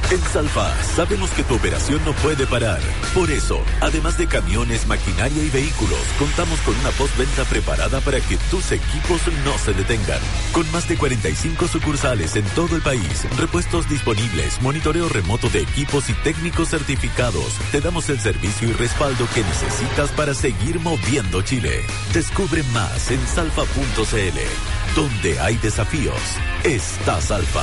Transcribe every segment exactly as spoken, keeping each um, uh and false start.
En Salfa sabemos que tu operación no puede parar. Por eso, además de camiones, maquinaria y vehículos, contamos con una postventa preparada para que tus equipos no se detengan. Con más de cuarenta y cinco sucursales en todo el país, repuestos disponibles, monitoreo remoto de equipos y técnicos certificados, te damos el servicio y respaldo que necesitas para seguir moviendo Chile. Descubre más en salfa punto c l. Donde hay desafíos, está Salfa.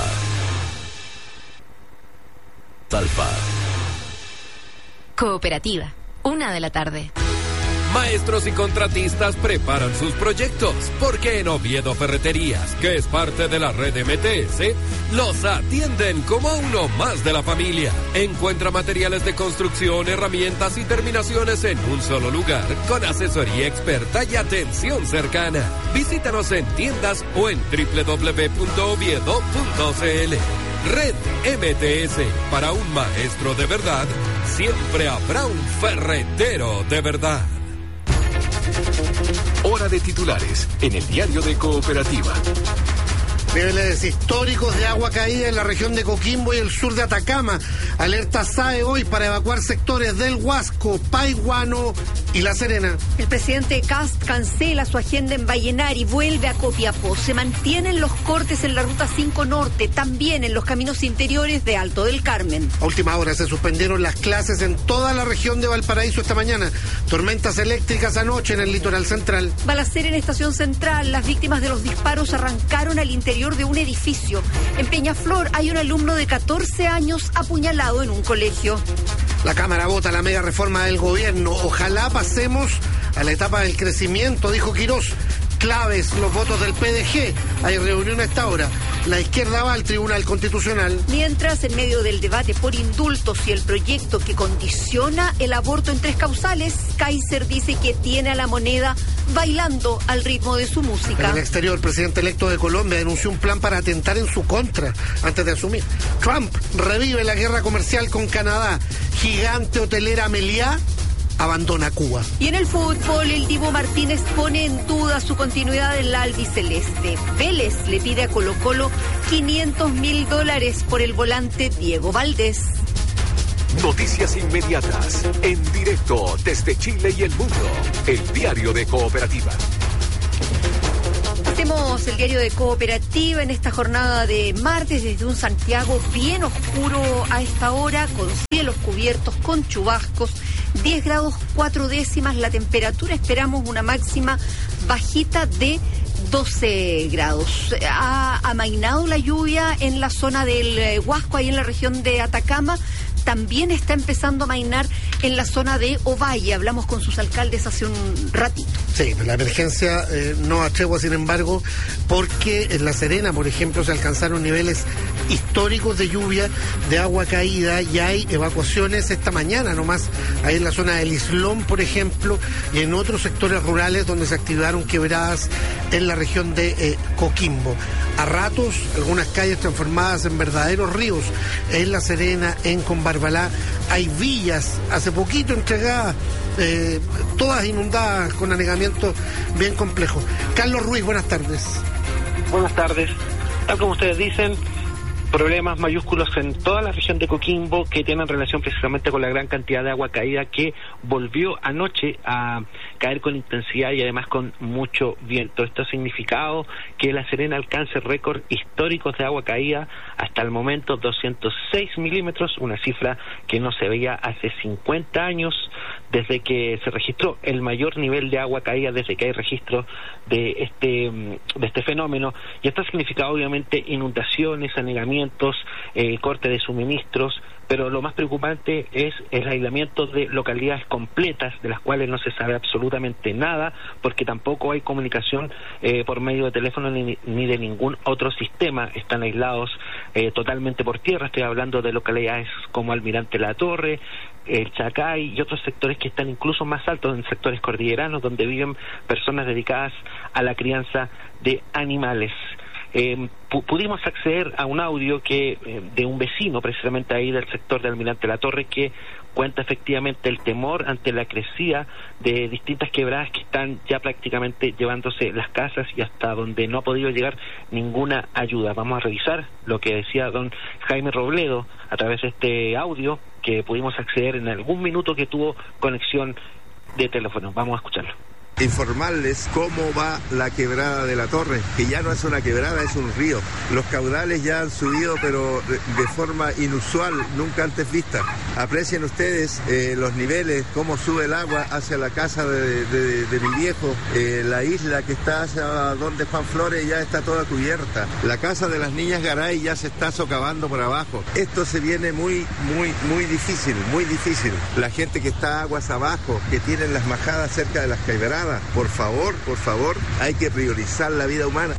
Salfa. Cooperativa, una de la tarde. Maestros y contratistas preparan sus proyectos, porque en Oviedo Ferreterías, que es parte de la red M T S, los atienden como a uno más de la familia. Encuentra materiales de construcción, herramientas y terminaciones en un solo lugar, con asesoría experta y atención cercana. Visítanos en tiendas o en doble u doble u doble u punto oviedo punto c l. Red M T S, para un maestro de verdad, siempre habrá un ferretero de verdad. Hora de titulares en el diario de Cooperativa. Niveles históricos de agua caída en la región de Coquimbo y el sur de Atacama. Alerta S A E hoy para evacuar sectores del Huasco, Paiguano y La Serena. El presidente Kast cancela su agenda en Vallenar y vuelve a Copiapó. Se mantienen los cortes en la ruta cinco Norte, también en los caminos interiores de Alto del Carmen. A última hora se suspendieron las clases en toda la región de Valparaíso esta mañana. Tormentas eléctricas anoche en el litoral central. Balacera en Estación Central. Las víctimas de los disparos arrancaron al interior de un edificio. En Peñaflor hay un alumno de catorce años apuñalado en un colegio. La Cámara vota la mega reforma del gobierno. Ojalá pasemos a la etapa del crecimiento, dijo Quirós. Claves los votos del P D G. Hay reunión a esta hora. La izquierda va al Tribunal Constitucional. Mientras, en medio del debate por indultos y el proyecto que condiciona el aborto en tres causales, Kaiser dice que tiene a la moneda bailando al ritmo de su música. En el exterior, el presidente electo de Colombia denunció un plan para atentar en su contra antes de asumir. Trump revive la guerra comercial con Canadá. Gigante hotelera Meliá abandona Cuba. Y en el fútbol, el Divo Martínez pone en duda su continuidad en la albiceleste. Vélez le pide a Colo Colo quinientos mil dólares por el volante Diego Valdés. Noticias inmediatas, en directo desde Chile y el mundo. El diario de Cooperativa. Hacemos el diario de Cooperativa en esta jornada de martes desde un Santiago bien oscuro a esta hora, con cielos cubiertos, con chubascos, diez grados cuatro décimas la temperatura, esperamos una máxima bajita de doce grados. Ha amainado la lluvia en la zona del Huasco, ahí en la región de Atacama. También está empezando a amainar en la zona de Ovalle. Hablamos con sus alcaldes hace un ratito. Sí, la emergencia eh, no atregua, sin embargo, porque en La Serena, por ejemplo, se alcanzaron niveles históricos de lluvia, de agua caída, y hay evacuaciones esta mañana nomás, ahí en la zona del Islón, por ejemplo, y en otros sectores rurales donde se activaron quebradas en la región de eh, Coquimbo. A ratos, algunas calles transformadas en verdaderos ríos, en La Serena, en Combarbalá, hay villas, hace poquito entregadas, eh, todas inundadas con anegamiento bien complejo. Carlos Ruiz, buenas tardes. Buenas tardes. Tal como ustedes dicen, problemas mayúsculos en toda la región de Coquimbo que tienen relación precisamente con la gran cantidad de agua caída que volvió anoche a caer con intensidad y además con mucho viento. Esto ha significado que La Serena alcance récord históricos de agua caída, hasta el momento doscientos seis milímetros, una cifra que no se veía hace cincuenta años, desde que se registró el mayor nivel de agua caída, desde que hay registro de este, de este fenómeno. Y esto ha significado obviamente inundaciones, anegamientos, eh, corte de suministros, pero lo más preocupante es el aislamiento de localidades completas de las cuales no se sabe absolutamente nada, porque tampoco hay comunicación eh, por medio de teléfono ni, ni de ningún otro sistema. Están aislados eh, totalmente por tierra. Estoy hablando de localidades como Almirante La Torre, el Chacay y otros sectores que están incluso más altos, en sectores cordilleranos donde viven personas dedicadas a la crianza de animales. eh, pu- pudimos acceder a un audio que eh, de un vecino precisamente ahí del sector de Almirante La Torre, que cuenta efectivamente el temor ante la crecida de distintas quebradas que están ya prácticamente llevándose las casas y hasta donde no ha podido llegar ninguna ayuda. Vamos a revisar lo que decía don Jaime Robledo a través de este audio que pudimos acceder en algún minuto que tuvo conexión de teléfono. Vamos a escucharlo. Informarles cómo va la quebrada de La Torre, que ya no es una quebrada, es un río. Los caudales ya han subido, pero de, de forma inusual, nunca antes vista. Aprecien ustedes eh, los niveles, cómo sube el agua hacia la casa de, de, de mi viejo. Eh, la isla que está hacia donde Juan Flores ya está toda cubierta. La casa de las niñas Garay ya se está socavando por abajo. Esto se viene muy, muy, muy difícil, muy difícil. La gente que está aguas abajo, que tienen las majadas cerca de las quebradas, por favor, por favor, hay que priorizar la vida humana.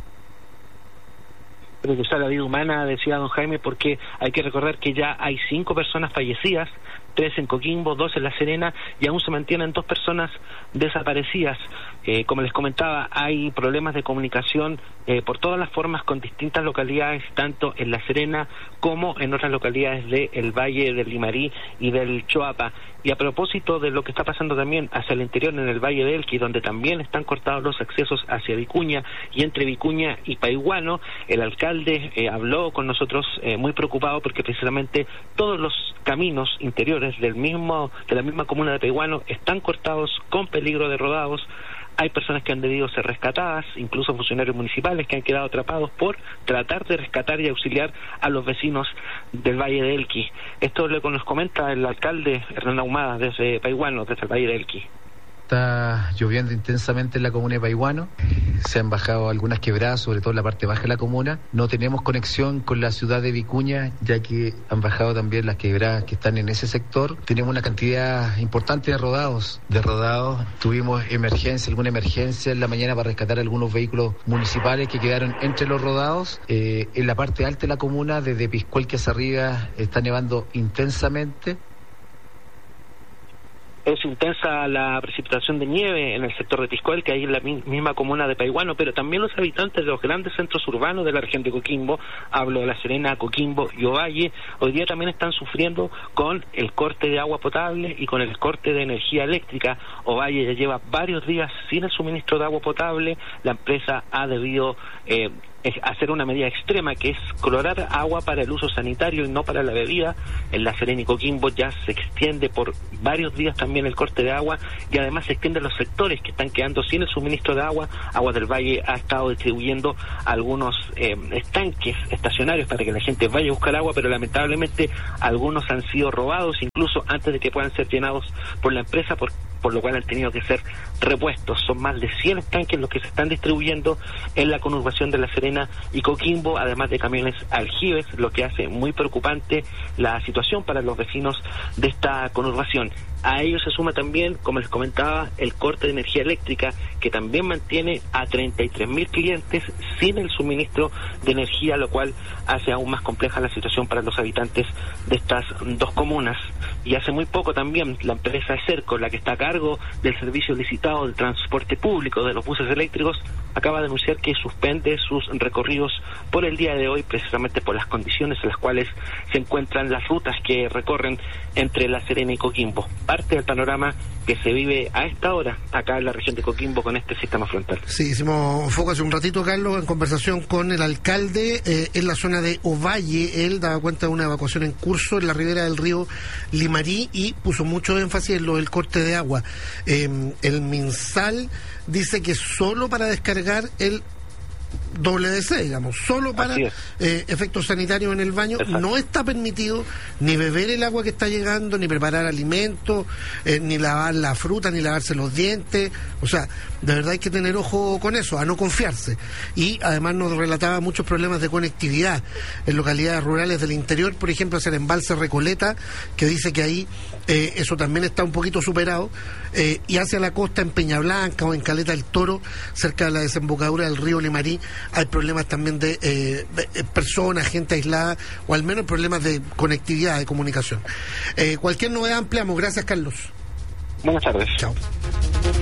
Priorizar la vida humana, decía don Jaime, porque hay que recordar que ya hay cinco personas fallecidas, tres en Coquimbo, dos en La Serena, y aún se mantienen dos personas desaparecidas. Eh, como les comentaba, hay problemas de comunicación eh, por todas las formas con distintas localidades, tanto en La Serena como en otras localidades del Valle del Limarí y del Choapa. Y a propósito de lo que está pasando también hacia el interior en el Valle del Elqui, donde también están cortados los accesos hacia Vicuña y entre Vicuña y Paihuano, el alcalde eh, habló con nosotros eh, muy preocupado porque precisamente todos los caminos interiores del mismo de la misma comuna de Paihuano están cortados con peligro de rodados. Hay personas que han debido ser rescatadas, incluso funcionarios municipales que han quedado atrapados por tratar de rescatar y auxiliar a los vecinos del Valle de Elqui. Esto lo que nos comenta el alcalde Hernán Ahumada desde Paihuano, desde el Valle de Elqui. Está lloviendo intensamente en la comuna de Paihuano, se han bajado algunas quebradas, sobre todo en la parte baja de la comuna. No tenemos conexión con la ciudad de Vicuña, ya que han bajado también las quebradas que están en ese sector. Tenemos una cantidad importante de rodados, de rodados. Tuvimos emergencia, alguna emergencia en la mañana para rescatar algunos vehículos municipales que quedaron entre los rodados. Eh, en la parte alta de la comuna, desde Piscuelque hacia arriba, está nevando intensamente. Es intensa la precipitación de nieve en el sector de Tiscoel, que hay en la misma comuna de Paihuano, pero también los habitantes de los grandes centros urbanos de la región de Coquimbo, hablo de La Serena, Coquimbo y Ovalle, hoy día también están sufriendo con el corte de agua potable y con el corte de energía eléctrica. Ovalle ya lleva varios días sin el suministro de agua potable. La empresa ha debido eh, hacer una medida extrema, que es clorar agua para el uso sanitario y no para la bebida. En La Serena y Coquimbo ya se extiende por varios días también el corte de agua, y además se extiende a los sectores que están quedando sin el suministro de agua. Aguas del Valle ha estado distribuyendo algunos eh, estanques estacionarios para que la gente vaya a buscar agua, pero lamentablemente algunos han sido robados incluso antes de que puedan ser llenados por la empresa, por, por lo cual han tenido que ser repuestos. Son más de cien estanques los que se están distribuyendo en la conurbación de La Serena y Coquimbo, además de camiones aljibes, lo que hace muy preocupante la situación para los vecinos de esta conurbación. A ello se suma también, como les comentaba, el corte de energía eléctrica, que también mantiene a treinta y tres mil clientes sin el suministro de energía, lo cual hace aún más compleja la situación para los habitantes de estas dos comunas. Y hace muy poco también la empresa Eserco, la que está a cargo del servicio licitado del transporte público de los buses eléctricos, acaba de anunciar que suspende sus recorridos por el día de hoy, precisamente por las condiciones en las cuales se encuentran las rutas que recorren entre La Serena y Coquimbo. Parte del panorama que se vive a esta hora acá en la región de Coquimbo con este sistema frontal. Sí, hicimos foco hace un ratito, Carlos, en conversación con el alcalde eh, en la zona de Ovalle. Él daba cuenta de una evacuación en curso en la ribera del río Limarí y puso mucho énfasis en lo del corte de agua. Eh, el MinSal dice que solo para descargar el doble D C, digamos, solo para eh, efectos sanitarios en el baño. Exacto. No está permitido ni beber el agua que está llegando, ni preparar alimentos, eh, ni lavar la fruta, ni lavarse los dientes. O sea, de verdad hay que tener ojo con eso, a no confiarse. Y además nos relataba muchos problemas de conectividad en localidades rurales del interior, por ejemplo, hacia el embalse Recoleta, que dice que ahí eh, eso también está un poquito superado, eh, y hacia la costa en Peña Blanca o en Caleta del Toro, cerca de la desembocadura del río Limarí, hay problemas también de, eh, de personas, gente aislada, o al menos problemas de conectividad, de comunicación. Eh, cualquier novedad ampliamos. Gracias, Carlos. Buenas tardes. Chao.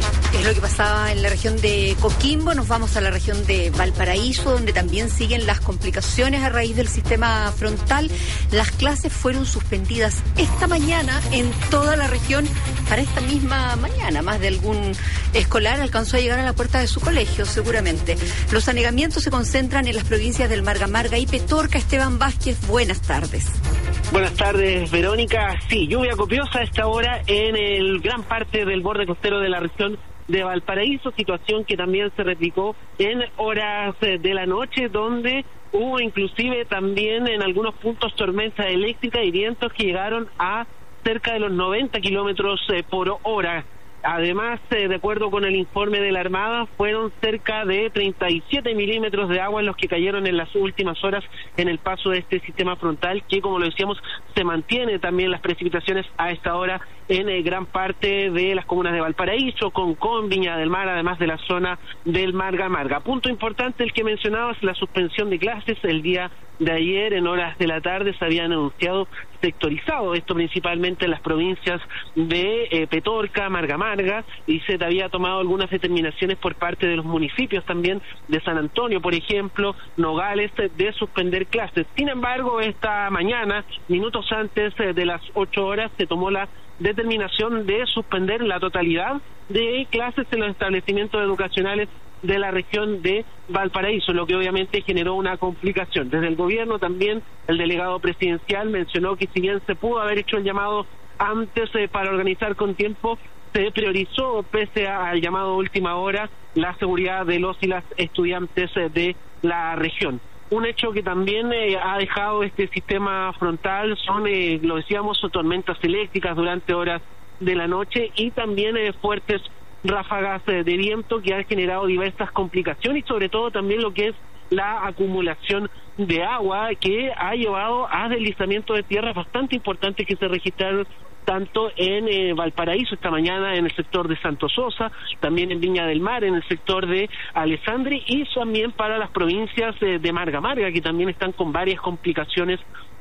Es lo que pasaba en la región de Coquimbo. Nos vamos a la región de Valparaíso, donde también siguen las complicaciones a raíz del sistema frontal. Las clases fueron suspendidas esta mañana en toda la región para esta misma mañana. Más de algún escolar alcanzó a llegar a la puerta de su colegio, seguramente. Los anegamientos se concentran en las provincias del Marga Marga y Petorca. Esteban Vázquez, buenas tardes. Buenas tardes, Verónica. Sí, lluvia copiosa a esta hora en el gran parte del borde costero de la región de Valparaíso, situación que también se replicó en horas de la noche, donde hubo inclusive también en algunos puntos tormentas eléctricas y vientos que llegaron a cerca de los noventa kilómetros por hora. Además, eh, de acuerdo con el informe de la Armada, fueron cerca de treinta y siete milímetros de agua en los que cayeron en las últimas horas en el paso de este sistema frontal, que, como lo decíamos, se mantiene también las precipitaciones a esta hora en eh, gran parte de las comunas de Valparaíso, Concón, Viña del Mar, además de la zona del Marga Marga. Punto importante el que mencionabas, la suspensión de clases el día de ayer en horas de la tarde se habían anunciado sectorizado, esto principalmente en las provincias de eh, Petorca, Marga Marga, y se había tomado algunas determinaciones por parte de los municipios también de San Antonio, por ejemplo, Nogales, de suspender clases. Sin embargo, esta mañana, minutos antes eh, de las ocho horas, se tomó la determinación de suspender la totalidad de clases en los establecimientos educacionales de la región de Valparaíso, lo que obviamente generó una complicación. Desde el gobierno también el delegado presidencial mencionó que si bien se pudo haber hecho el llamado antes eh, para organizar con tiempo, se priorizó, pese al llamado última hora, la seguridad de los y las estudiantes eh, de la región. Un hecho que también eh, ha dejado este sistema frontal son, eh, lo decíamos, tormentas eléctricas durante horas de la noche y también eh, fuertes ráfagas eh, de viento que han generado diversas complicaciones y sobre todo también lo que es la acumulación de agua que ha llevado a deslizamientos de tierra bastante importantes que se registraron tanto en eh, Valparaíso esta mañana en el sector de Santo Sosa, también en Viña del Mar, en el sector de Alessandri y también para las provincias eh, de Marga Marga, que también están con varias complicaciones,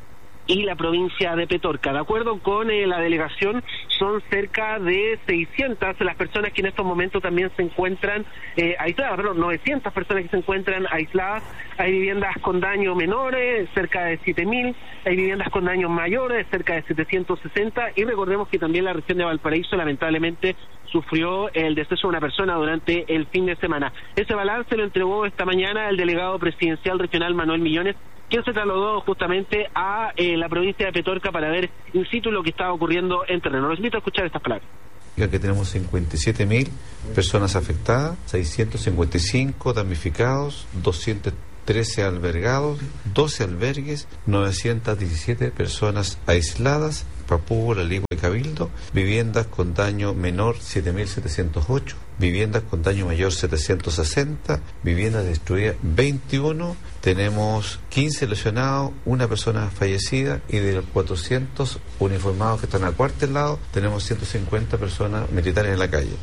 y la provincia de Petorca. De acuerdo con eh, la delegación, son cerca de seiscientas las personas que en estos momentos también se encuentran eh, aisladas, perdón, novecientas personas que se encuentran aisladas. Hay viviendas con daño menores, cerca de siete mil, hay viviendas con daños mayores, cerca de setecientos sesenta, y recordemos que también la región de Valparaíso lamentablemente sufrió el deceso de una persona durante el fin de semana. Ese balance lo entregó esta mañana el delegado presidencial regional Manuel Millones, quien se trasladó justamente a eh, la provincia de Petorca para ver in situ lo que estaba ocurriendo en terreno. Los invito a escuchar estas palabras. Ya que tenemos cincuenta y siete mil personas afectadas, seiscientos cincuenta y cinco damnificados, doscientos trece albergados, doce albergues, novecientas diecisiete personas aisladas, Papúa, La Ligua y Cabildo, viviendas con daño menor siete mil setecientos ocho, viviendas con daño mayor setecientos sesenta, viviendas destruidas veintiuno, tenemos quince lesionados, una persona fallecida y de los cuatrocientos uniformados que están acuartelados, tenemos ciento cincuenta personas militares en la calle.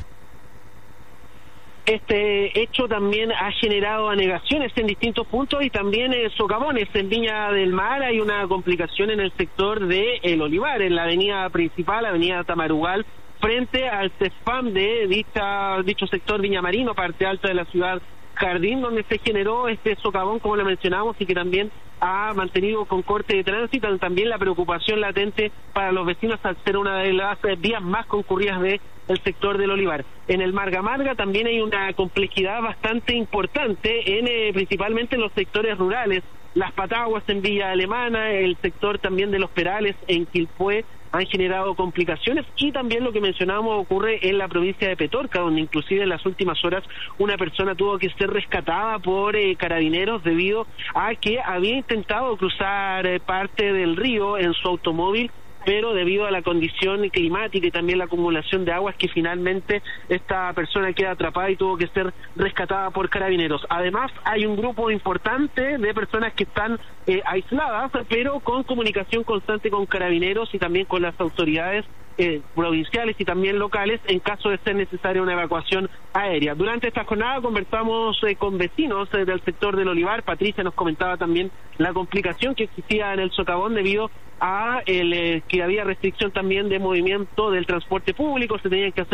Este hecho también ha generado anegaciones en distintos puntos y también eh, socavones. En Viña del Mar hay una complicación en el sector de El Olivar, en la avenida principal, avenida Tamarugal, frente al CESFAM de dicha, dicho sector Viña Marino, parte alta de la ciudad Jardín, donde se generó este socavón, como lo mencionamos, y que también ha mantenido con corte de tránsito, también la preocupación latente para los vecinos al ser una de las vías más concurridas de el sector del Olivar. En el Marga Marga también hay una complejidad bastante importante, en eh, principalmente en los sectores rurales, las Pataguas en Villa Alemana, el sector también de los Perales en Quilpué, han generado complicaciones, y también lo que mencionábamos ocurre en la provincia de Petorca, donde inclusive en las últimas horas una persona tuvo que ser rescatada por eh, carabineros debido a que había intentado cruzar eh, parte del río en su automóvil, pero debido a la condición climática y también la acumulación de aguas, que finalmente esta persona queda atrapada y tuvo que ser rescatada por carabineros. Además, hay un grupo importante de personas que están eh, aisladas, pero con comunicación constante con carabineros y también con las autoridades eh, provinciales y también locales en caso de ser necesaria una evacuación aérea. Durante esta jornada conversamos eh, con vecinos eh, del sector del Olivar. Patricia nos comentaba también la complicación que existía en el socavón debido a el, eh, que había restricción también de movimiento del transporte público, se tenían que hacer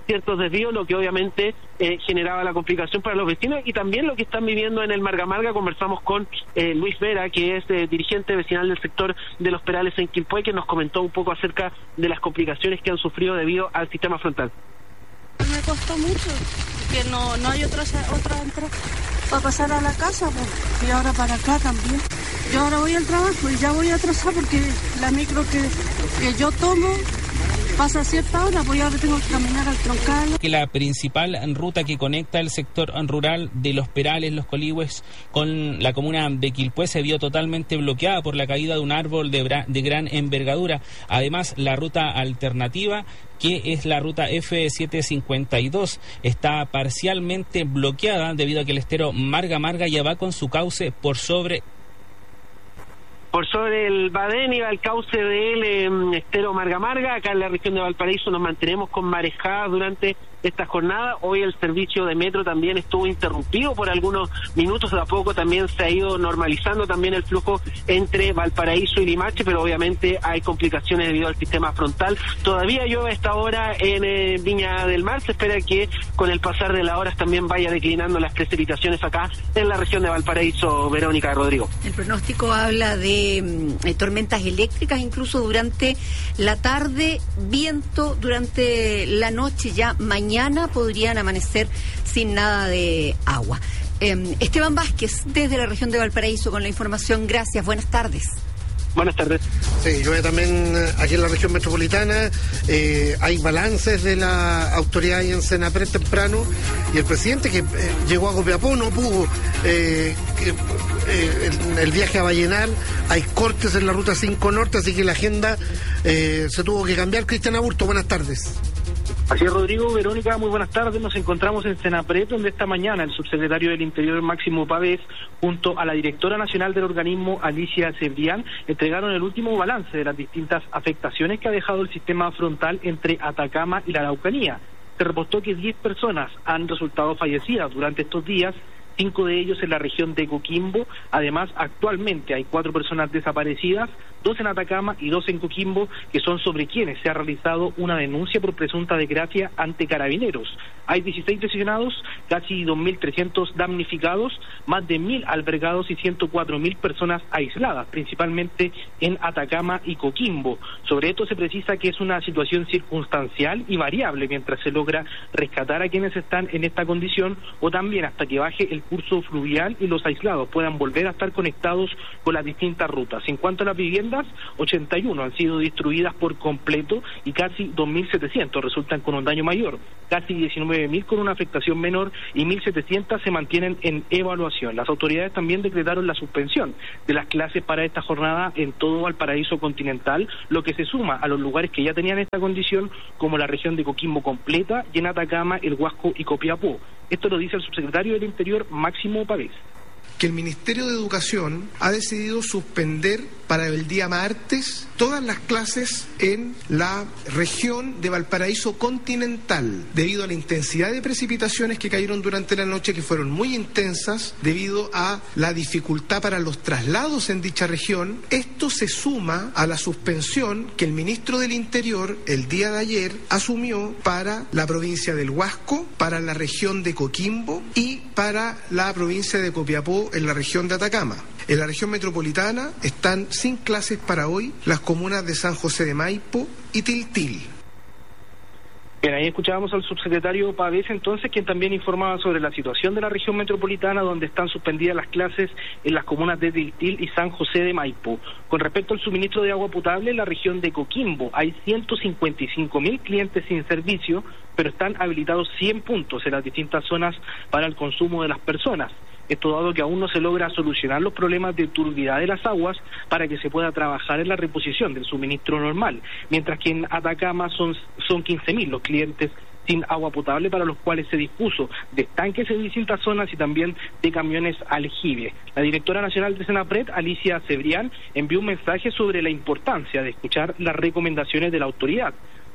ciertos desvíos, lo que obviamente eh, generaba la complicación para los vecinos y también lo que están viviendo en el Marga Marga. Conversamos con eh, Luis Vera, que es eh, dirigente vecinal del sector de Los Perales en Quilpué, que nos comentó un poco acerca de las complicaciones que han sufrido debido al sistema frontal. Me costó mucho, que no, no hay otra, otra entrada para pasar a la casa, pues, y ahora para acá también. Yo ahora voy al trabajo y ya voy a atrasar porque la micro que, que yo tomo pasa a cierta hora, pues ahora tengo que caminar al troncal. Que la principal ruta que conecta el sector rural de Los Perales, Los Coligües, con la comuna de Quilpué se vio totalmente bloqueada por la caída de un árbol de, bra- de gran envergadura. Además, la ruta alternativa, que es la ruta F setecientos cincuenta y dos, está parcialmente bloqueada debido a que el estero Marga Marga ya va con su cauce por sobre por sobre el Badén y el cauce del eh, estero Marga Marga. Acá en la región de Valparaíso nos mantenemos con marejadas durante esta jornada. Hoy el servicio de metro también estuvo interrumpido por algunos minutos, de a poco también se ha ido normalizando también el flujo entre Valparaíso y Limache, pero obviamente hay complicaciones debido al sistema frontal. Todavía llueve a esta hora en eh, Viña del Mar, se espera que con el pasar de las horas también vaya declinando las precipitaciones acá en la región de Valparaíso. Verónica, Rodrigo. El pronóstico habla de eh, tormentas eléctricas incluso durante la tarde, viento durante la noche, ya mañana Mañana podrían amanecer sin nada de agua. Eh, Esteban Vázquez, desde la región de Valparaíso, con la información. Gracias, buenas tardes. Buenas tardes. Sí, llueve también aquí en la región metropolitana. Eh, hay balances de la autoridad en Senapred temprano, y el presidente que eh, llegó a Copiapó no pudo. Eh, que, eh, el, el viaje a Vallenar, hay cortes en la ruta cinco Norte, así que la agenda eh, se tuvo que cambiar. Cristian Aburto, buenas tardes. Así es, Rodrigo. Verónica, muy buenas tardes. Nos encontramos en Senapred, donde esta mañana el subsecretario del Interior, Máximo Pavés, junto a la directora nacional del organismo, Alicia Cebrián, entregaron el último balance de las distintas afectaciones que ha dejado el sistema frontal entre Atacama y la Araucanía. Se reportó que diez personas han resultado fallecidas durante estos días, cinco de ellos en la región de Coquimbo. Además, actualmente hay cuatro personas desaparecidas, dos en Atacama y dos en Coquimbo, que son sobre quienes se ha realizado una denuncia por presunta desgracia ante Carabineros. Hay dieciséis lesionados, casi dos mil trescientos damnificados, más de mil albergados y ciento cuatro mil personas aisladas, principalmente en Atacama y Coquimbo. Sobre esto se precisa que es una situación circunstancial y variable mientras se logra rescatar a quienes están en esta condición, o también hasta que baje el curso fluvial y los aislados puedan volver a estar conectados con las distintas rutas. En cuanto a las viviendas, ochenta y uno han sido destruidas por completo y casi dos mil setecientos resultan con un daño mayor, casi diecinueve mil con una afectación menor y mil setecientos se mantienen en evaluación. Las autoridades también decretaron la suspensión de las clases para esta jornada en todo Valparaíso continental, lo que se suma a los lugares que ya tenían esta condición, como la región de Coquimbo completa, y en Atacama, El Huasco y Copiapó. Esto lo dice el subsecretario del Interior, Máximo Pavés. Que el Ministerio de Educación ha decidido suspender para el día martes todas las clases en la región de Valparaíso continental, debido a la intensidad de precipitaciones que cayeron durante la noche, que fueron muy intensas, debido a la dificultad para los traslados en dicha región. Esto se suma a la suspensión que el ministro del Interior el día de ayer asumió para la provincia del Huasco, para la región de Coquimbo y para la provincia de Copiapó en la región de Atacama. En la región metropolitana están sin clases para hoy las comunas de San José de Maipo y Tiltil. Bien, ahí escuchábamos al subsecretario Pavés entonces, quien también informaba sobre la situación de la región metropolitana, donde están suspendidas las clases en las comunas de Tiltil y San José de Maipo. Con respecto al suministro de agua potable, en la región de Coquimbo hay ciento cincuenta y cinco mil clientes sin servicio, pero están habilitados cien puntos en las distintas zonas para el consumo de las personas. Esto dado que aún no se logra solucionar los problemas de turbidez de las aguas para que se pueda trabajar en la reposición del suministro normal, mientras que en Atacama son, son quince mil los clientes sin agua potable, para los cuales se dispuso de estanques en distintas zonas y también de camiones aljibe. La directora nacional de Senapred, Alicia Cebrián, envió un mensaje sobre la importancia de escuchar las recomendaciones de la autoridad.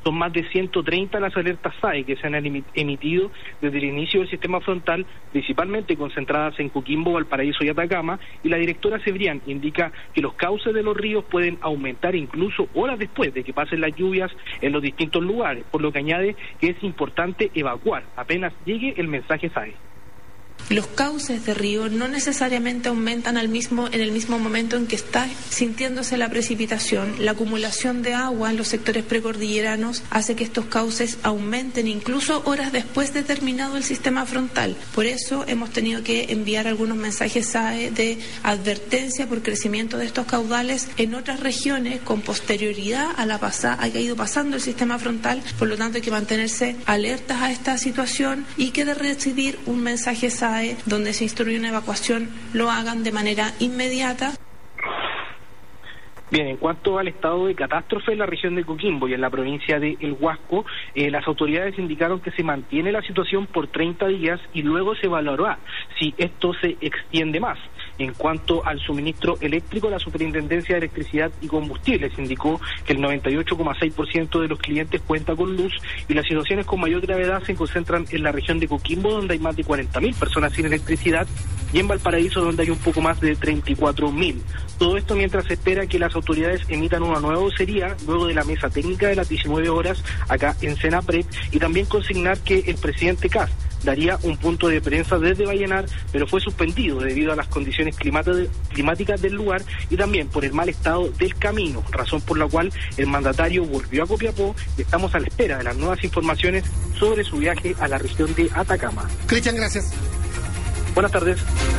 Son más de ciento treinta las alertas S A E que se han emitido desde el inicio del sistema frontal, principalmente concentradas en Coquimbo, Valparaíso y Atacama, y la directora Cebrián indica que los cauces de los ríos pueden aumentar incluso horas después de que pasen las lluvias en los distintos lugares, por lo que añade que es importante evacuar apenas llegue el mensaje S A E. Los cauces de río no necesariamente aumentan al mismo, en el mismo momento en que está sintiéndose la precipitación. La acumulación de agua en los sectores precordilleranos hace que estos cauces aumenten incluso horas después de terminado el sistema frontal. Por eso hemos tenido que enviar algunos mensajes S A E de advertencia por crecimiento de estos caudales en otras regiones con posterioridad a la pasada, que ha ido pasando el sistema frontal. Por lo tanto, hay que mantenerse alertas a esta situación y que de recibir un mensaje S A E donde se instruye una evacuación, lo hagan de manera inmediata. Bien, en cuanto al estado de catástrofe en la región de Coquimbo y en la provincia de El Huasco, eh, las autoridades indicaron que se mantiene la situación por treinta días y luego se evaluará si esto se extiende más. En cuanto al suministro eléctrico, la Superintendencia de Electricidad y Combustibles indicó que el noventa y ocho coma seis por ciento de los clientes cuenta con luz y las situaciones con mayor gravedad se concentran en la región de Coquimbo, donde hay más de cuarenta mil personas sin electricidad, y en Valparaíso, donde hay un poco más de treinta y cuatro mil. Todo esto mientras se espera que las autoridades emitan una nueva vocería luego de la mesa técnica de las diecinueve horas acá en Senapred, y también consignar que el presidente Kast daría un punto de prensa desde Vallenar, pero fue suspendido debido a las condiciones climáticas del lugar y también por el mal estado del camino, razón por la cual el mandatario volvió a Copiapó y estamos a la espera de las nuevas informaciones sobre su viaje a la región de Atacama. Cristian, gracias. Buenas tardes.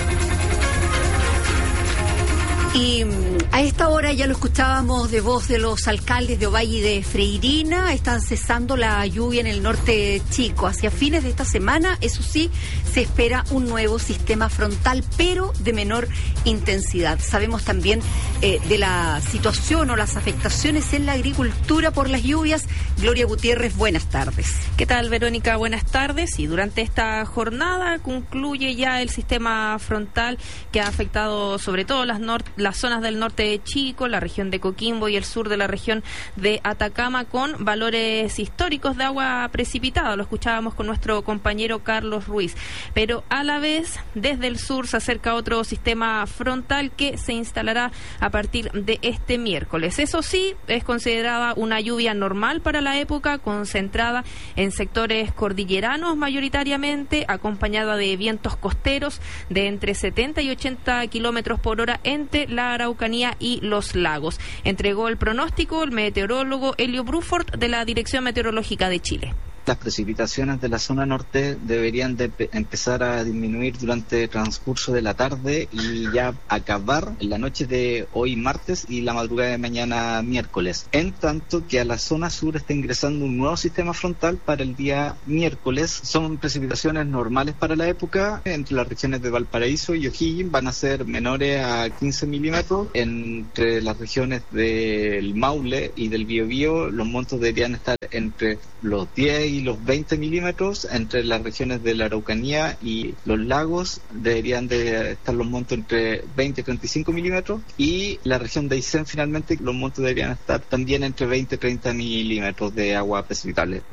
Y a esta hora ya lo escuchábamos de voz de los alcaldes de Ovalle y de Freirina, están cesando la lluvia en el norte chico. Hacia fines de esta semana, eso sí, se espera un nuevo sistema frontal, pero de menor intensidad. Sabemos también eh, de la situación o las afectaciones en la agricultura por las lluvias. Gloria Gutiérrez, buenas tardes. ¿Qué tal, Verónica? Buenas tardes. Y durante esta jornada concluye ya el sistema frontal que ha afectado sobre todo las norte las zonas del norte de Chico, la región de Coquimbo y el sur de la región de Atacama, con valores históricos de agua precipitada. Lo escuchábamos con nuestro compañero Carlos Ruiz. Pero a la vez, desde el sur se acerca otro sistema frontal que se instalará a partir de este miércoles. Eso sí, es considerada una lluvia normal para la época, concentrada en sectores cordilleranos mayoritariamente, acompañada de vientos costeros de entre setenta y ochenta kilómetros por hora entre la Araucanía y los lagos. Entregó el pronóstico el meteorólogo Elio Bruford de la Dirección Meteorológica de Chile. Las precipitaciones de la zona norte deberían de empezar a disminuir durante el transcurso de la tarde y ya acabar en la noche de hoy martes y la madrugada de mañana miércoles. En tanto que a la zona sur está ingresando un nuevo sistema frontal para el día miércoles. Son precipitaciones normales para la época. Entre las regiones de Valparaíso y O'Higgins van a ser menores a quince milímetros. Entre las regiones del Maule y del Biobío los montos deberían estar entre los diez y los veinte milímetros. Entre las regiones de la Araucanía y los lagos deberían de estar los montos entre veinte y treinta y cinco milímetros, y la región de Aysén finalmente los montos deberían estar también entre veinte y treinta milímetros de agua precipitable.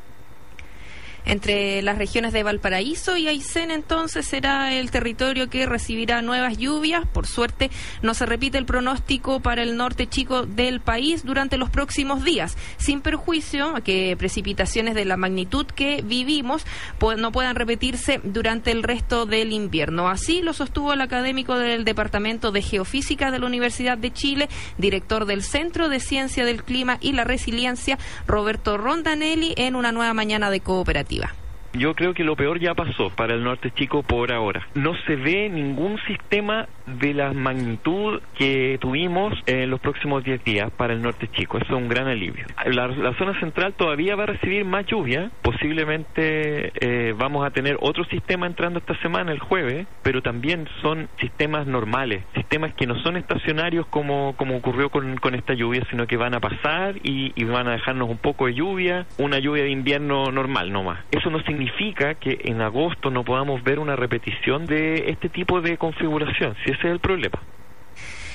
Entre las regiones de Valparaíso y Aysén, entonces, será el territorio que recibirá nuevas lluvias. Por suerte, no se repite el pronóstico para el norte chico del país durante los próximos días, sin perjuicio a que precipitaciones de la magnitud que vivimos pues, no puedan repetirse durante el resto del invierno. Así lo sostuvo el académico del Departamento de Geofísica de la Universidad de Chile, director del Centro de Ciencia del Clima y la Resiliencia, Roberto Rondanelli, en una nueva mañana de Cooperativa. Yo creo que lo peor ya pasó para el norte chico por ahora. No se ve ningún sistema de la magnitud que tuvimos en los próximos diez días para el norte chico. Eso es un gran alivio. La, la zona central todavía va a recibir más lluvia. Posiblemente eh, vamos a tener otro sistema entrando esta semana, el jueves, pero también son sistemas normales, sistemas que no son estacionarios como, como ocurrió con, con esta lluvia, sino que van a pasar y, y van a dejarnos un poco de lluvia, una lluvia de invierno normal nomás. Eso no significa significa que en agosto no podamos ver una repetición de este tipo de configuración, si ese es el problema.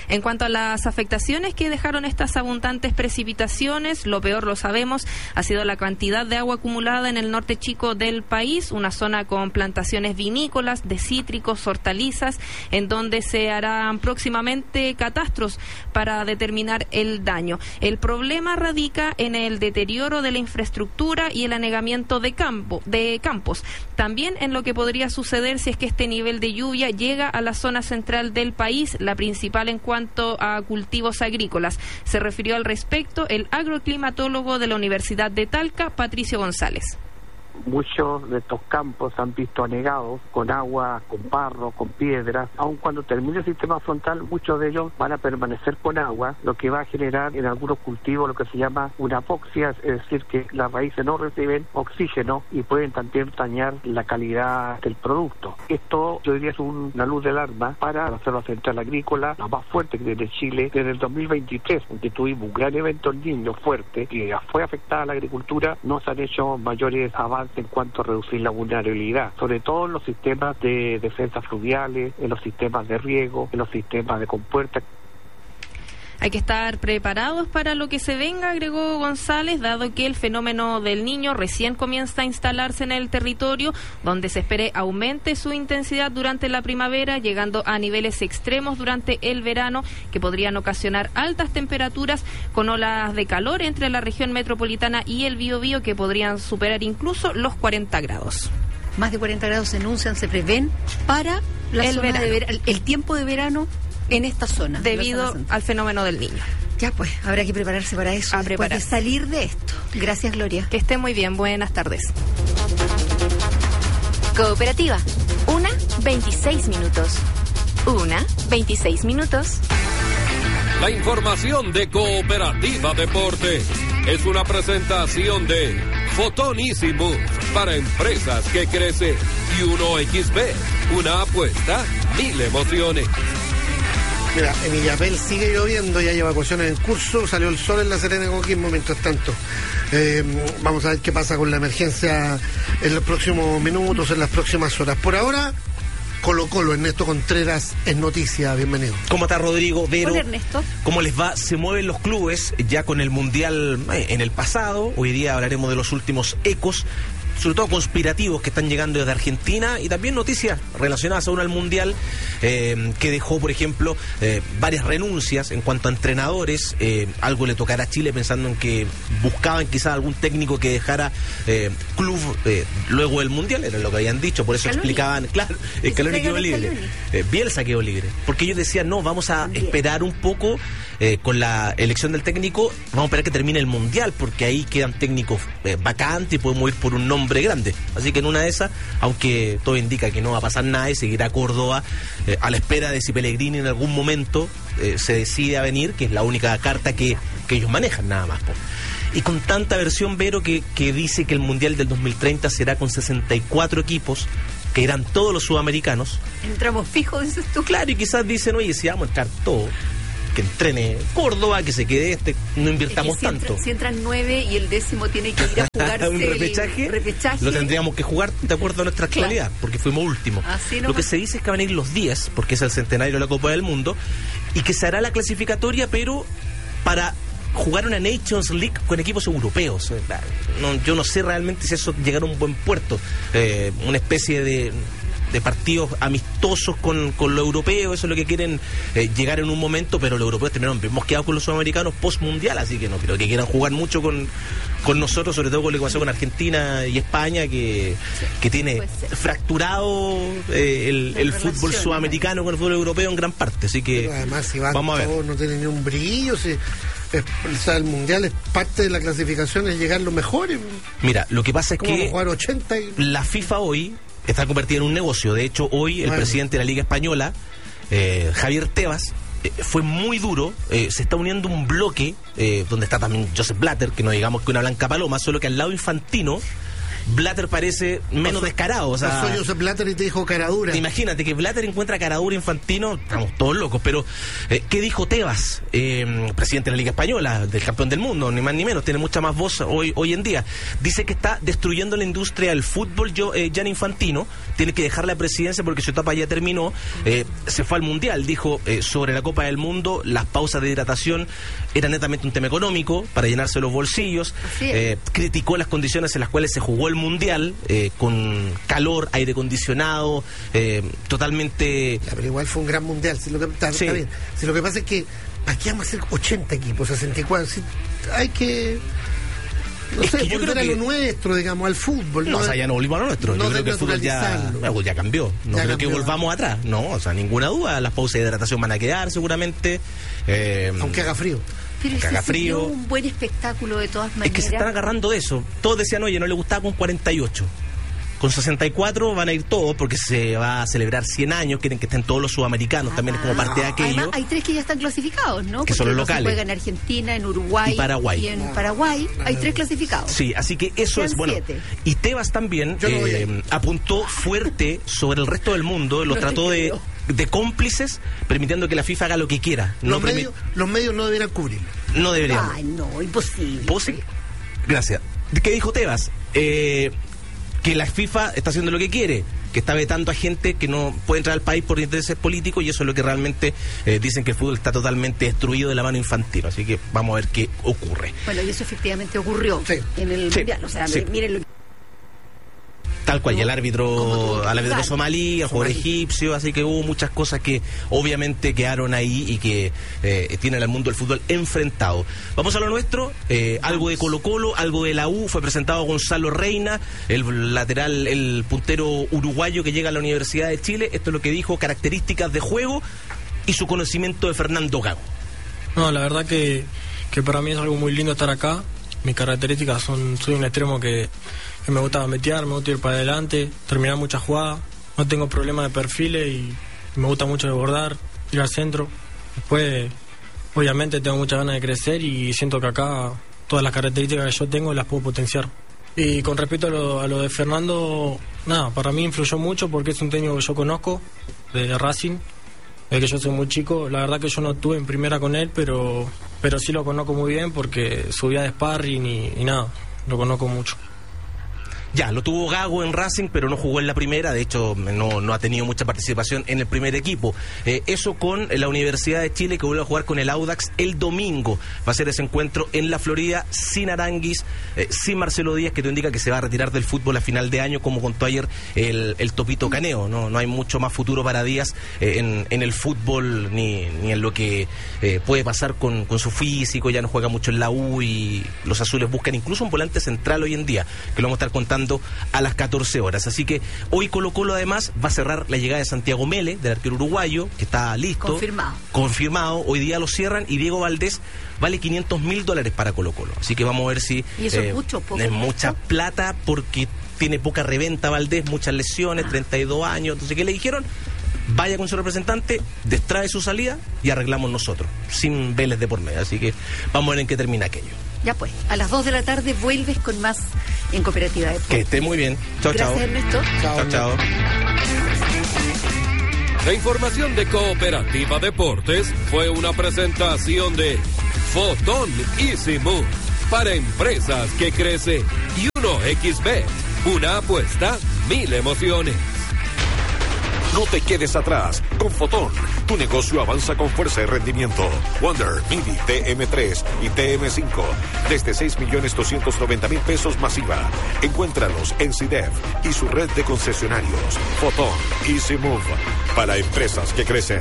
En cuanto a las afectaciones que dejaron estas abundantes precipitaciones, lo peor, lo sabemos, ha sido la cantidad de agua acumulada en el norte chico del país, una zona con plantaciones vinícolas, de cítricos, hortalizas, en donde se harán próximamente catastros para determinar el daño. El problema radica en el deterioro de la infraestructura y el anegamiento de campo, de campos. También en lo que podría suceder si es que este nivel de lluvia llega a la zona central del país, la principal en cuanto a cultivos agrícolas. Se refirió al respecto el agroclimatólogo de la Universidad de Talca, Patricio González. Muchos de estos campos se han visto anegados con agua, con barro, con piedras. Aun cuando termine el sistema frontal, muchos de ellos van a permanecer con agua, lo que va a generar en algunos cultivos lo que se llama una apoxia, es decir, que las raíces no reciben oxígeno y pueden también dañar la calidad del producto. Esto, yo diría, es un, una luz de alarma para la Reserva Central Agrícola, la más fuerte que tiene Chile. Desde el dos mil veintitrés, donde tuvimos un gran evento El Niño fuerte, que fue afectada a la agricultura, no se han hecho mayores avances en cuanto a reducir la vulnerabilidad, sobre todo en los sistemas de defensas fluviales, en los sistemas de riego, en los sistemas de compuerta. Hay que estar preparados para lo que se venga, agregó González, dado que el fenómeno del Niño recién comienza a instalarse en el territorio, donde se espere aumente su intensidad durante la primavera, llegando a niveles extremos durante el verano, que podrían ocasionar altas temperaturas con olas de calor entre la región metropolitana y el Biobío, que podrían superar incluso los cuarenta grados. Más de cuarenta grados se anuncian, se prevén para la el, zona verano. de ver, el tiempo de verano en esta zona. Debido al fenómeno del Niño. Ya pues, habrá que prepararse para eso, a después preparar. de salir de esto. Gracias, Gloria. Que esté muy bien, buenas tardes. Cooperativa, una, veintiséis minutos. Una, veintiséis minutos. La información de Cooperativa Deporte es una presentación de Fotonísimo para empresas que crecen y uno equis be, una apuesta, mil emociones. Mira, en Illapel sigue lloviendo y hay evacuaciones en curso. Salió el sol en la Serena de Coquimbo mientras tanto. Eh, vamos a ver qué pasa con la emergencia en los próximos minutos, en las próximas horas. Por ahora, Colo Colo, Ernesto Contreras es noticia. Bienvenido. ¿Cómo está Rodrigo? Vero, Hola, Ernesto. ¿Cómo les va? Se mueven los clubes ya con el Mundial en el pasado. Hoy día hablaremos de los últimos ecos, sobre todo conspirativos, que están llegando desde Argentina, y también noticias relacionadas aún al Mundial, eh, que dejó, por ejemplo, eh, varias renuncias en cuanto a entrenadores. Eh, algo le tocará a Chile, pensando en que buscaban quizás algún técnico que dejara eh, club eh, luego del Mundial, era lo que habían dicho, por eso Scaloni. explicaban, claro, el Scaloni quedó libre, eh, Bielsa quedó libre, porque ellos decían, no, vamos a también esperar un poco eh, con la elección del técnico, vamos a esperar que termine el Mundial, porque ahí quedan técnicos eh, vacantes y podemos ir por un nombre grande. Así que en una de esas, aunque todo indica que no va a pasar nada y seguirá Córdoba eh, a la espera de si Pellegrini en algún momento eh, se decide a venir, que es la única carta que, que ellos manejan, nada más. Po. Y con tanta versión, Vero, que, que dice que el Mundial del dos mil treinta será con sesenta y cuatro equipos, que eran todos los sudamericanos. Entramos fijos, dices tú. Claro, y quizás dicen, oye, si vamos a entrar todos, que entrene Córdoba, que se quede este, no invirtamos es que si tanto. Entra, si entran nueve y el décimo tiene que ir a jugarse un repechaje, el repechaje, lo tendríamos que jugar de acuerdo a nuestra actualidad, claro, porque fuimos últimos. Lo que se dice es que van a ir los diez, porque es el centenario de la Copa del Mundo, y que se hará la clasificatoria, pero para jugar una Nations League con equipos europeos. No, yo no sé realmente si eso llegará a un buen puerto. Eh, una especie de... de partidos amistosos con, con los europeos, eso es lo que quieren eh, llegar en un momento, pero los europeos terminaron bien mosqueados con los sudamericanos post-mundial, así que no creo que quieran jugar mucho con, con nosotros, sobre todo con lo que pasó con Argentina y España, que, que tiene fracturado eh, el, el fútbol sudamericano con el fútbol europeo en gran parte, así que pero además, si van vamos a ver. Todos, no tiene ni un brillo, si, es, o sea, el mundial es parte de la clasificación, es llegar los mejores. Mira, lo que pasa es que jugar ochenta y... la FIFA hoy está convertida en un negocio. De hecho, hoy el bueno. presidente de la Liga Española, eh, Javier Tebas, eh, fue muy duro. Eh, se está uniendo un bloque eh, donde está también Joseph Blatter, que no digamos que una blanca paloma, solo que al lado Infantino Blatter parece menos pasó, descarado. O sea, pasó Joseph Blatter y te dijo caradura. Imagínate que Blatter encuentra caradura Infantino, estamos todos locos. Pero, eh, ¿qué dijo Tebas, eh, presidente de la Liga Española, del campeón del mundo, ni más ni menos, tiene mucha más voz hoy, hoy en día? Dice que está destruyendo la industria del fútbol. Yo, eh, Gianni Infantino tiene que dejar la presidencia porque su etapa ya terminó. Eh, se fue al Mundial, dijo eh, sobre la Copa del Mundo, las pausas de hidratación era netamente un tema económico para llenarse los bolsillos. Eh, criticó las condiciones en las cuales se jugó el Mundial, eh, con calor, aire acondicionado, eh, totalmente... Ya, pero igual fue un gran Mundial. Si lo que, está, sí. está bien. Si lo que pasa es que aquí vamos a hacer ochenta equipos, sesenta y cuatro. Si hay que... No es sé, que yo creo a que lo nuestro, digamos, al fútbol. No, No, o sea, ya no volvimos a lo nuestro. no yo creo que el fútbol ya, ya cambió. No ya creo cambió. que volvamos atrás. No, o sea, ninguna duda. Las pausas de hidratación van a quedar seguramente. Eh, Aunque haga frío. Pero que haga ese sería frío. un buen espectáculo de todas maneras. Es que se están agarrando de eso. Todos decían, oye, no le gustaba con cuarenta y ocho. Con sesenta y cuatro van a ir todos porque se va a celebrar cien años, quieren que estén todos los sudamericanos ah, también como parte de aquello. Además, hay tres que ya están clasificados, ¿no? Que Porque son los uno locales. se juega en Argentina, en Uruguay y Paraguay. Y en Paraguay hay tres clasificados. Sí, así que eso Sean es bueno. siete. Y Tebas también no eh, apuntó fuerte sobre el resto del mundo, lo No trató de, de cómplices, permitiendo que la FIFA haga lo que quiera. Los, No medios, los medios no deberían cubrirlo. No deberían. Ay, no, imposible. ¿Posible? Gracias. ¿Qué dijo Tebas? Eh, que la FIFA está haciendo lo que quiere, que está vetando a gente que no puede entrar al país por intereses políticos, y eso es lo que realmente eh, dicen, que el fútbol está totalmente destruido de la mano infantil. Así que vamos a ver qué ocurre. Bueno, y eso efectivamente ocurrió sí. en el Sí. Mundial. O sea, Sí. miren lo que... Tal cual, y el árbitro, al árbitro jugar. somalí, al jugador egipcio, así que hubo muchas cosas que obviamente quedaron ahí y que eh, tienen al mundo del fútbol enfrentado. Vamos a lo nuestro, eh, algo de Colo Colo, algo de la U. Fue presentado Gonzalo Reina, el lateral, el puntero uruguayo que llega a la Universidad de Chile. Esto es lo que dijo, características de juego y su conocimiento de Fernando Gago. No, la verdad que, que para mí es algo muy lindo estar acá. Mis características son, soy un extremo que, que me gusta metear, me gusta ir para adelante, terminar muchas jugadas, no tengo problema de perfiles y me gusta mucho desbordar, ir al centro. Después, obviamente tengo muchas ganas de crecer y siento que acá todas las características que yo tengo las puedo potenciar. Y con respecto a lo, a lo de Fernando, nada, para mí influyó mucho porque es un técnico que yo conozco, de Racing, de que yo soy muy chico. La verdad que yo no estuve en primera con él, pero pero sí lo conozco muy bien porque subía de sparring y, y nada, lo conozco mucho. Ya, lo tuvo Gago en Racing, pero no jugó en la primera. De hecho, no, no ha tenido mucha participación en el primer equipo. Eh, eso con la Universidad de Chile, que vuelve a jugar con el Audax el domingo. Va a ser ese encuentro en la Florida, sin Aranguis, eh, sin Marcelo Díaz, que te indica que se va a retirar del fútbol a final de año, como contó ayer el, el Topito Caneo. No, no hay mucho más futuro para Díaz eh, en, en el fútbol, ni, ni en lo que eh, puede pasar con, con su físico. Ya no juega mucho en la U y los azules buscan incluso un volante central hoy en día, que lo vamos a estar contando a las catorce horas. Así que hoy Colo Colo además va a cerrar la llegada de Santiago Mele, del arquero uruguayo, que está listo. Confirmado. Confirmado. Hoy día lo cierran y Diego Valdés vale quinientos mil dólares para Colo Colo. Así que vamos a ver si... ¿Y eso eh, es mucho? Poco, es mucha mucho? plata porque tiene poca reventa Valdés, muchas lesiones, ah. treinta y dos años. Entonces, ¿qué le dijeron? Vaya con su representante, destrae su salida y arreglamos nosotros, sin Vélez de por medio. Así que vamos a ver en qué termina aquello. Ya pues, a las dos de la tarde vuelves con más en Cooperativa de Que esté muy bien. Chao, chao. Gracias, Ernesto. Chao, chao. La información de Cooperativa Deportes fue una presentación de Fotón Easy Move para empresas que crecen y uno equis bet, una apuesta, mil emociones. No te quedes atrás. Con Fotón, tu negocio avanza con fuerza y rendimiento. Wonder, Mini, T M tres y T M cinco. Desde seis millones doscientos noventa mil pesos masiva. Encuéntralos en C I D E F y su red de concesionarios. Fotón, Easy Move. Para empresas que crecen.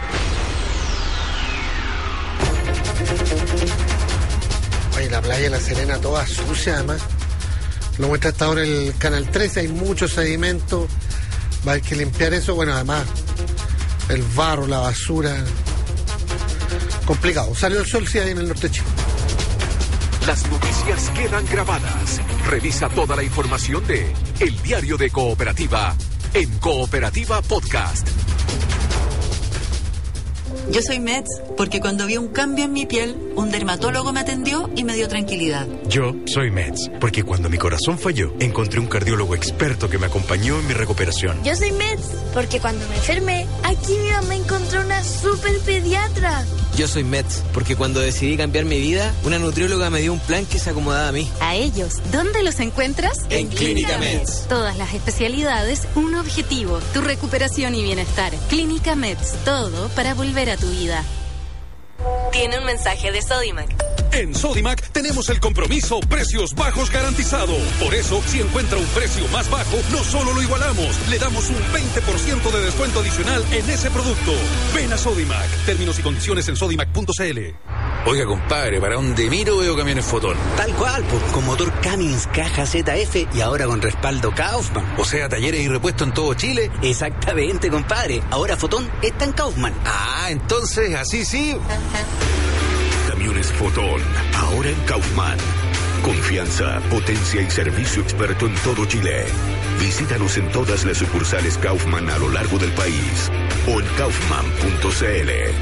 Oye, la playa de La Serena toda sucia, además. Lo muestra hasta ahora el Canal trece. Hay mucho sedimento. Va a haber que limpiar eso. Bueno, además, el barro, la basura. Complicado. Salió el sol, sí, ahí en el norte chico. Las noticias quedan grabadas. Revisa toda la información de El Diario de Cooperativa en Cooperativa Podcast. Yo soy Mets porque cuando vi un cambio en mi piel, Un dermatólogo me atendió y me dio tranquilidad. Yo soy Meds, porque cuando mi corazón falló, encontré un cardiólogo experto que me acompañó en mi recuperación. Yo soy Meds, porque cuando me enfermé, aquí mi mamá encontró una super pediatra. Yo soy Meds, porque cuando decidí cambiar mi vida, una nutrióloga me dio un plan que se acomodaba a mí. A ellos, ¿dónde los encuentras? En Clínica Meds. Todas las especialidades, un objetivo, tu recuperación y bienestar. Clínica Meds, todo para volver a tu vida. Tiene un mensaje de Sodimac. En Sodimac tenemos el compromiso precios bajos garantizado. Por eso, si encuentra un precio más bajo, no solo lo igualamos, le damos un veinte por ciento de descuento adicional en ese producto. Ven a Sodimac. Términos y condiciones en sodimac punto c l. Oiga, compadre, ¿para dónde miro veo camiones Fotón? Tal cual, pues, con motor Cummins, caja Z F y ahora con respaldo Kaufman. O sea, talleres y repuestos en todo Chile. Exactamente, compadre. Ahora Fotón está en Kaufman. Ah, entonces, así sí. Camiones Fotón, ahora en Kaufman. Confianza, potencia y servicio experto en todo Chile. Visítanos en todas las sucursales Kaufman a lo largo del país o en kaufman punto c l.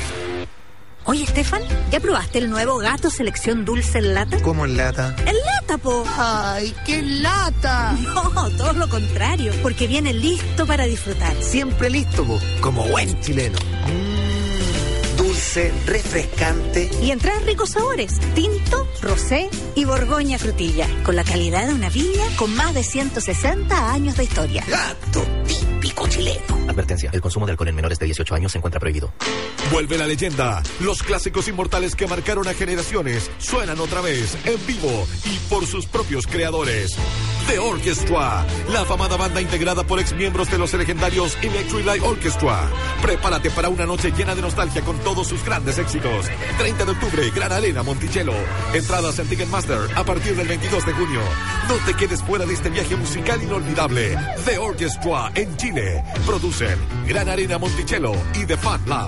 Oye, Estefan, ¿ya probaste el nuevo Gato Selección Dulce en lata? ¿Cómo en lata? ¡En lata, po! ¡Ay, qué lata! No, todo lo contrario, porque viene listo para disfrutar. Siempre listo, po, como buen chileno. Mmm, dulce, refrescante. Y en tres ricos sabores, tinto, rosé y borgoña frutilla, con la calidad de una viña con más de ciento sesenta años de historia. Gato, típico chileno. Advertencia, el consumo de alcohol en menores de dieciocho años se encuentra prohibido. Vuelve la leyenda. Los clásicos inmortales que marcaron a generaciones suenan otra vez en vivo y por sus propios creadores. The Orchestra, la afamada banda integrada por exmiembros de los legendarios Electric Light Orchestra. Prepárate para una noche llena de nostalgia con todos sus grandes éxitos. treinta de octubre, Gran Arena, Monticello. Entradas en Ticketmaster a partir del veintidós de junio. No te quedes fuera de este viaje musical inolvidable. The Orchestra en Chile. Producen Gran Arena, Monticello y The Fan Lab.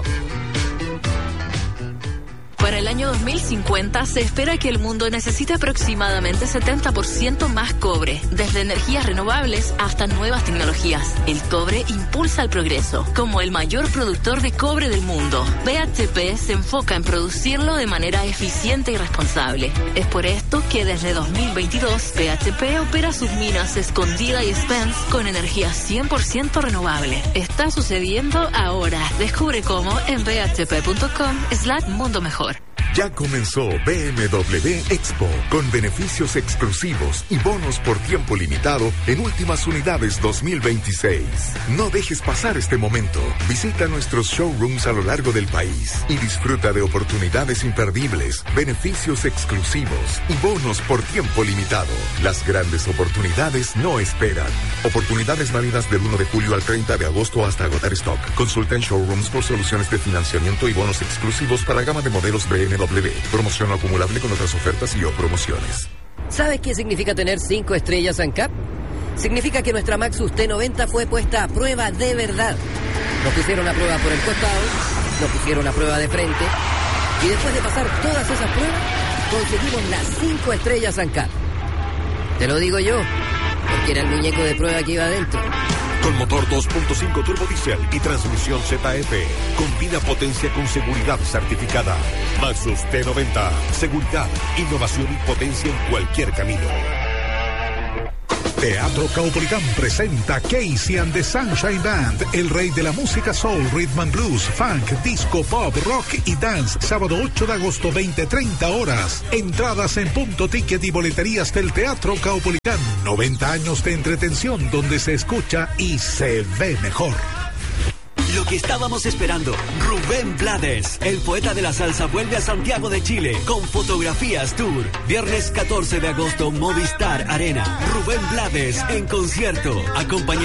Para el año dos mil cincuenta se espera que el mundo necesite aproximadamente setenta por ciento más cobre, desde energías renovables hasta nuevas tecnologías. El cobre impulsa el progreso. Como el mayor productor de cobre del mundo, B H P se enfoca en producirlo de manera eficiente y responsable. Es por esto que desde dos mil veintidós B H P opera sus minas Escondida y Spence con energía cien por ciento renovable. Está sucediendo ahora. Descubre cómo en b h p punto com slash mundo mejor. Ya comenzó B M W Expo, con beneficios exclusivos y bonos por tiempo limitado en últimas unidades dos mil veintiséis. No dejes pasar este momento. Visita nuestros showrooms a lo largo del país y disfruta de oportunidades imperdibles, beneficios exclusivos y bonos por tiempo limitado. Las grandes oportunidades no esperan. Oportunidades válidas del uno de julio al treinta de agosto hasta agotar stock. Consulta en showrooms por soluciones de financiamiento y bonos exclusivos para gama de modelos B M W. Promoción no acumulable con otras ofertas y o promociones. ¿Sabes qué significa tener cinco estrellas ANCAP? Significa que nuestra Maxus T noventa fue puesta a prueba de verdad. Nos pusieron a prueba por el costado, nos pusieron a prueba de frente, y después de pasar todas esas pruebas, conseguimos las cinco estrellas ANCAP. Te lo digo yo, porque era el muñeco de prueba que iba adentro. Con motor dos punto cinco turbo diésel y transmisión Z F. Combina potencia con seguridad certificada. Maxus T noventa. Seguridad, innovación y potencia en cualquier camino. Teatro Caupolicán presenta Casey and the Sunshine Band, el rey de la música soul, rhythm and blues, funk, disco, pop, rock y dance. Sábado ocho de agosto, veinte treinta horas. Entradas en punto ticket y boleterías del Teatro Caupolicán. noventa años de entretención donde se escucha y se ve mejor. Lo que estábamos esperando, Rubén Blades, el poeta de la salsa, vuelve a Santiago de Chile con Fotografías Tour. Viernes catorce de agosto, Movistar Arena. Rubén Blades en concierto, acompañado